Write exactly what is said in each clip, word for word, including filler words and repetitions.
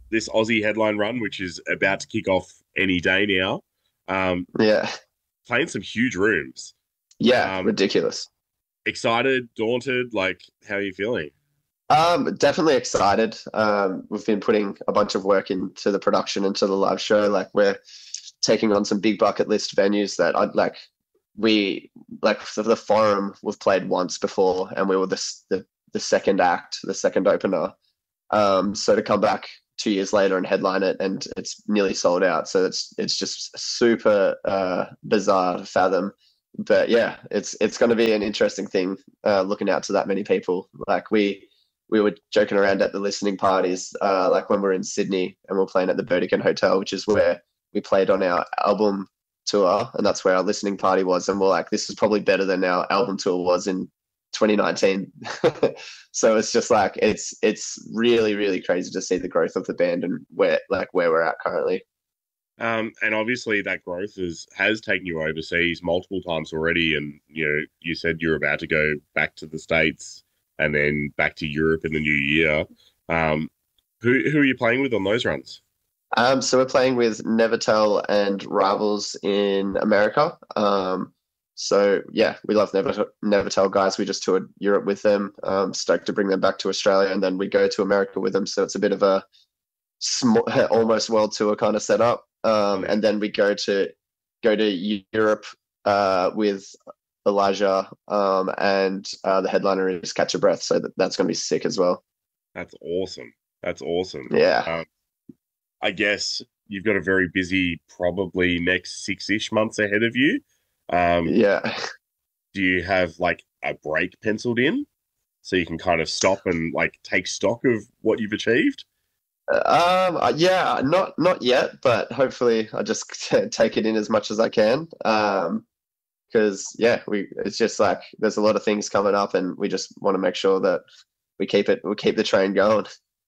this Aussie headline run, which is about to kick off any day now. Um, Yeah. Playing some huge rooms. Yeah, Um, ridiculous. Excited, daunted, like how are you feeling? Um, definitely excited. Um, we've been putting a bunch of work into the production, into the live show. Like we're taking on some big bucket list venues that I'd like. We like for the Forum. We've played once before, and we were the the, the second act, the second opener. Um, so to come back two years later and headline it, and it's nearly sold out. So it's it's just super uh, bizarre to fathom. But yeah, it's it's going to be an interesting thing uh, looking out to that many people. Like we we were joking around at the listening parties, uh, like when we are in Sydney and we we're playing at the Burdekin Hotel, which is where we played on our album tour, and that's where our listening party was. And we're like, this is probably better than our album tour was in twenty nineteen. So it's just like it's it's really really crazy to see the growth of the band and where like where we're at currently. Um, and obviously that growth is has taken you overseas multiple times already, and you know you said you're about to go back to the States and then back to Europe in the new year. Um, who who are you playing with on those runs? Um, so we're playing with Nevertell and Rivals in America. Um, so yeah, we love Never Nevertell guys. We just toured Europe with them. Um, stoked to bring them back to Australia, and then we go to America with them. So it's a bit of a small, almost world tour kind of setup. Um, Mm. and then we go to go to Europe uh, with Elijah, um, and uh, the headliner is Catch a Breath. So that, that's going to be sick as well. That's awesome. That's awesome. Yeah, Um, I guess you've got a very busy, probably next six-ish months ahead of you. Um, yeah. do you have like a break penciled in so you can kind of stop and like take stock of what you've achieved? Um, uh, yeah, not not yet, but hopefully I just take it in as much as I can. Um, because yeah, we it's just like there's a lot of things coming up, and we just want to make sure that we keep it we keep the train going.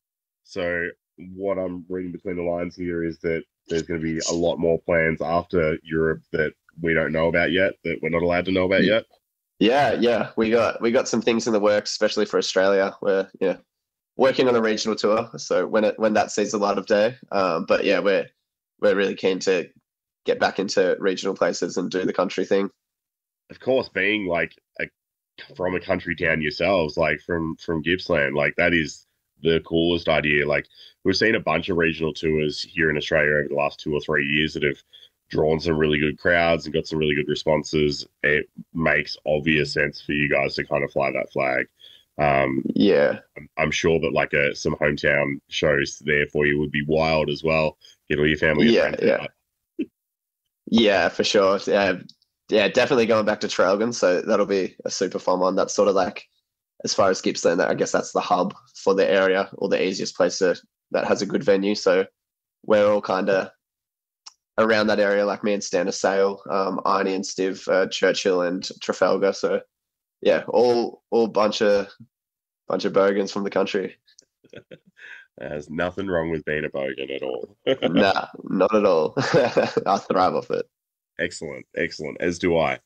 So what I'm reading between the lines here is that there's going to be a lot more plans after Europe that we don't know about yet, that we're not allowed to know about yet. Yeah, yeah, we got we got some things in the works, especially for Australia. We're yeah working on a regional tour, so when it when that sees the light of day. Um, but yeah, we're we're really keen to get back into regional places and do the country thing. Of course, being like a, from a country town yourselves, like from from Gippsland, like that is the coolest idea. Like we've seen a bunch of regional tours here in Australia over the last two or three years that have drawn some really good crowds and got some really good responses. It makes obvious sense for you guys to kind of fly that flag. Um, Yeah, I'm, I'm sure that like a some hometown shows there for you would be wild as well. Get all your family and yeah, friends yeah, out. yeah, for sure. Yeah, yeah, definitely going back to Trailgun. So that'll be a super fun one. That's sort of like as far as Gippsland, I guess that's the hub for the area or the easiest place to, that has a good venue. So we're all kind of around that area, like me and Stan are Sale, um, Arnie and Stiv, uh, Churchill and Trafalgar. So yeah, all all bunch of bunch of bogans from the country. There's nothing wrong with being a bogan at all. Nah, not at all. I thrive off it. Excellent, excellent. As do I.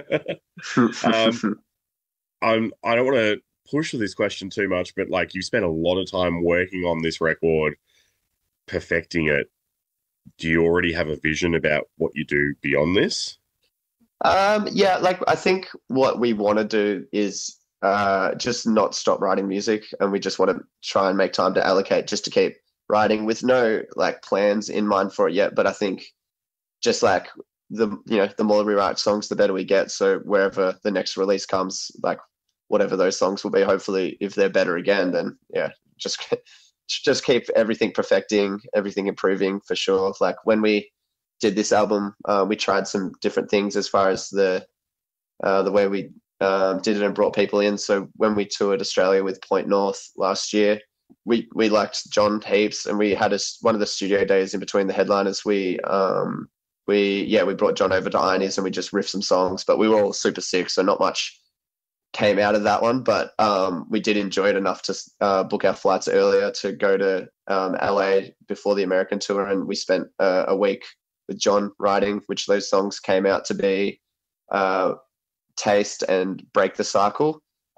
um, I'm. I don't want to push for this question too much, but like you spent a lot of time working on this record, perfecting it. Do you already have a vision about what you do beyond this? Um, yeah, like I think what we want to do is uh, just not stop writing music, and we just want to try and make time to allocate just to keep writing with no like plans in mind for it yet. But I think just like the you know the more we write songs, the better we get. So wherever the next release comes, like whatever those songs will be, hopefully if they're better again, then yeah, just just keep everything perfecting, everything improving for sure. Like when we did this album, uh, we tried some different things as far as the uh, the way we um, did it and brought people in. So when we toured Australia with Point North last year, we we liked John heaps, and we had a, one of the studio days in between the headliners. We um, we yeah we brought John over to Ironies and we just riffed some songs, but we were all super sick, so not much came out of that one. But um, we did enjoy it enough to uh, book our flights earlier to go to um, L A before the American tour, and we spent uh, a week with John writing, which those songs came out to be uh, Taste and Break the Cycle.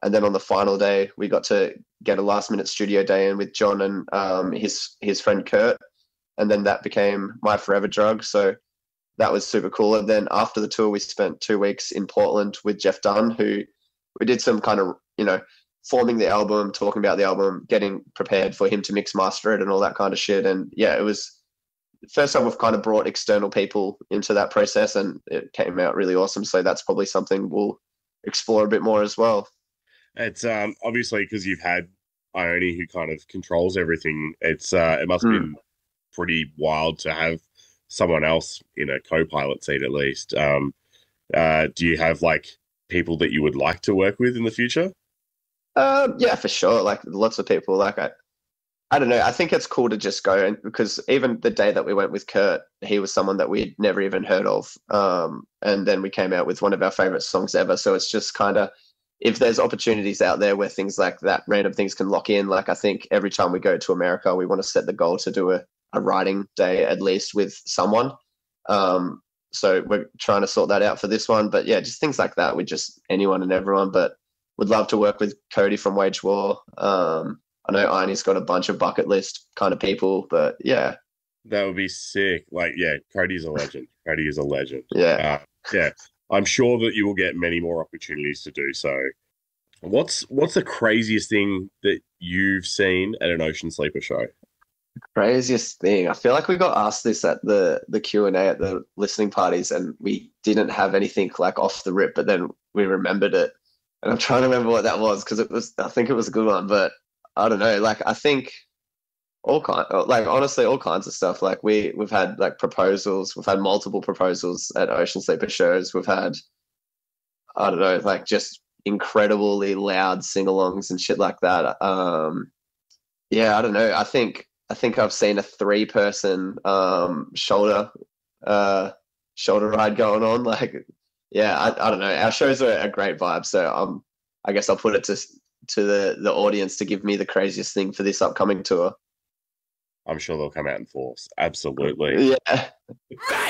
and then on the final day, we got to get a last minute studio day in with John and um, his his friend Kurt, and then that became My Forever Drug. So that was super cool. And then after the tour, we spent two weeks in Portland with Jeff Dunn, who we did some kind of, you know, forming the album, talking about the album, getting prepared for him to mix master it and all that kind of shit. And yeah, it was the first time we've kind of brought external people into that process, and it came out really awesome. So that's probably something we'll explore a bit more as well. It's um obviously because you've had Ione who kind of controls everything. It's uh it must have Mm. been pretty wild to have someone else in a co-pilot seat at least. Um, uh, do you have like people that you would like to work with in the future? Um, yeah, for sure. Like lots of people. Like I, I don't know. I think it's cool to just go, and because even the day that we went with Kurt, he was someone that we'd never even heard of. Um, and then we came out with one of our favorite songs ever. So it's just kind of, if there's opportunities out there where things like that, random things can lock in. Like I think every time we go to America, we want to set the goal to do a, a writing day at least with someone. Um, so we're trying to sort that out for this one. But yeah, just things like that with just anyone and everyone. But would love to work with Cody from Wage War. Um, I know Ione's got a bunch of bucket list kind of people, but yeah. That would be sick. Like, yeah, Cody's a legend. Cody is a legend. Yeah. Uh, yeah. I'm sure that you will get many more opportunities to do so. What's what's the craziest thing that you've seen at an Ocean Sleeper show? Craziest thing. I feel like we got asked this at the the Q and A at the listening parties, and we didn't have anything like off the rip, but then we remembered it. And I'm trying to remember what that was because it was, I think it was a good one, but I don't know. Like I think all kind, like honestly, all kinds of stuff. Like we we've had like proposals, we've had multiple proposals at Ocean Sleeper shows. We've had, I don't know, like just incredibly loud sing-alongs and shit like that. Um, yeah, I don't know. I think I think I've seen a three-person um, shoulder uh, shoulder ride going on. Like, yeah, I, I don't know. Our shows are a great vibe, so um, I guess I'll put it to to the the audience to give me the craziest thing for this upcoming tour. I'm sure they'll come out in force. Absolutely. Yeah.